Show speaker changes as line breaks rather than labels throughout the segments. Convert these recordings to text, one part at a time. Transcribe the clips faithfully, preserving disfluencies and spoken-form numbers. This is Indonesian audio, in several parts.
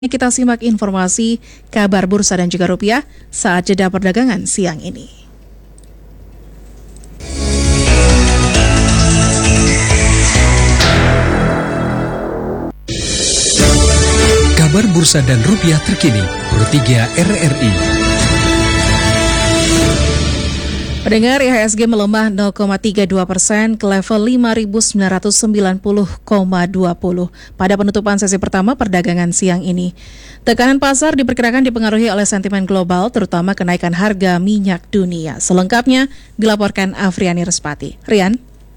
Kita simak informasi kabar bursa dan juga rupiah saat jeda perdagangan siang ini.
Kabar bursa dan rupiah terkini, Pro tiga R R I.
Pendengar, I H S G melemah nol koma tiga dua persen ke level lima ribu sembilan ratus sembilan puluh koma dua puluh pada penutupan sesi pertama perdagangan siang ini. Tekanan pasar diperkirakan dipengaruhi oleh sentimen global, terutama kenaikan harga minyak dunia. Selengkapnya dilaporkan Afriani Respati. Rian?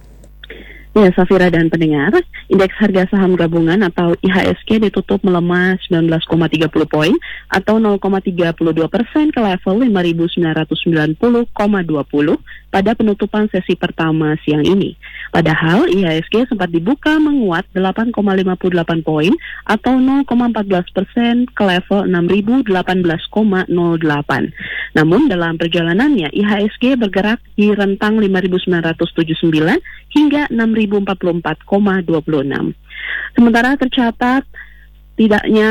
Ya, Safira dan pendengar, indeks harga saham gabungan atau I H S G ditutup melemah sembilan belas koma tiga puluh poin atau nol koma tiga dua persen ke level lima ribu sembilan ratus sembilan puluh koma dua puluh pada penutupan sesi pertama siang ini. Padahal I H S G sempat dibuka menguat delapan koma lima delapan poin atau nol koma empat belas persen ke level enam ribu delapan belas koma nol delapan. Namun dalam perjalanannya I H S G bergerak di rentang lima ribu sembilan ratus tujuh puluh sembilan hingga enam ribu empat puluh empat koma dua enam. Sementara tercatat tidaknya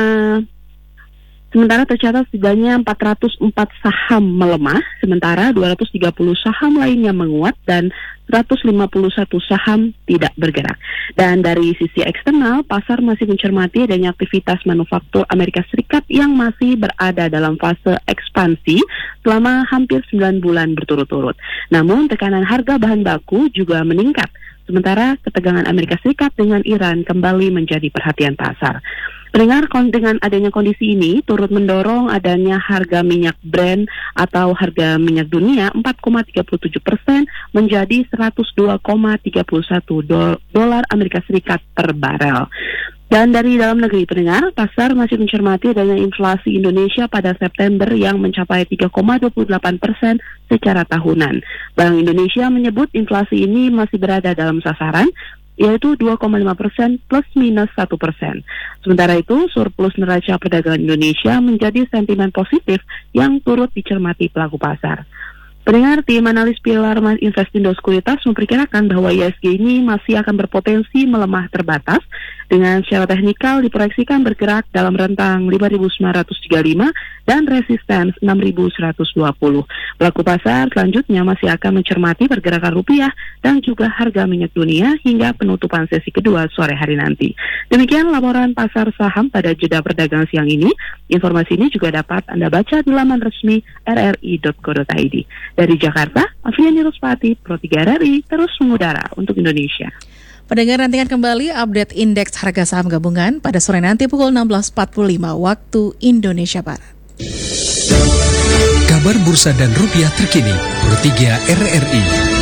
Sementara tercatat setidaknya empat ratus empat saham melemah, sementara dua ratus tiga puluh saham lainnya menguat dan seratus lima puluh satu saham tidak bergerak. Dan dari sisi eksternal, pasar masih mencermati adanya aktivitas manufaktur Amerika Serikat yang masih berada dalam fase ekspansi selama hampir sembilan bulan berturut-turut. Namun tekanan harga bahan baku juga meningkat, sementara ketegangan Amerika Serikat dengan Iran kembali menjadi perhatian pasar. Pendengar, dengan adanya kondisi ini turut mendorong adanya harga minyak Brent atau harga minyak dunia empat koma tiga tujuh persen menjadi seratus dua koma tiga satu dolar Amerika Serikat per barel. Dan dari dalam negeri, pendengar, pasar masih mencermati adanya inflasi Indonesia pada September yang mencapai tiga koma dua delapan persen secara tahunan. Bank Indonesia menyebut inflasi ini masih berada dalam sasaran, yaitu dua koma lima persen plus minus satu persen. Sementara itu, surplus neraca perdagangan Indonesia menjadi sentimen positif yang turut dicermati pelaku pasar. Pendengar, tim analis pilar Investindo Sekuritas memperkirakan bahwa I H S G ini masih akan berpotensi melemah terbatas, dengan secara teknikal diproyeksikan bergerak dalam rentang lima ribu sembilan ratus tiga puluh lima dan resistance enam ribu seratus dua puluh. Pelaku pasar selanjutnya masih akan mencermati pergerakan rupiah dan juga harga minyak dunia hingga penutupan sesi kedua sore hari nanti. Demikian laporan pasar saham pada jeda perdagangan siang ini. Informasi ini juga dapat Anda baca di laman resmi r r i dot co dot i d. Dari Jakarta, Afriani Respati, Pro tiga R R I, terus mengudara untuk Indonesia.
Pendengar, nantikan kembali update indeks harga saham gabungan pada sore nanti pukul enam belas empat puluh lima waktu Indonesia Barat.
Kabar bursa dan rupiah terkini, Pro tiga R R I.